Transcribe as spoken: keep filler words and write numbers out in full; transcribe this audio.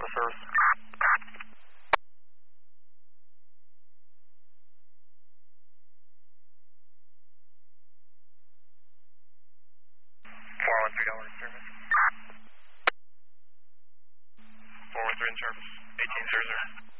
the service. four one three dollars service. four one three in service. eighteen zero zero.